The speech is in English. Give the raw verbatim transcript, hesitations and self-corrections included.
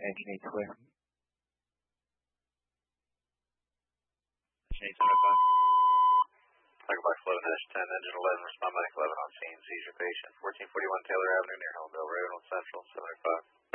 Engine eight clear. Engine eight seven oh five. Tiger Box eleven dash ten, engine eleven, respond medic eleven on scene, seizure patient, fourteen forty-one Taylor Avenue near Homeville, Ravenel Central, seven oh five.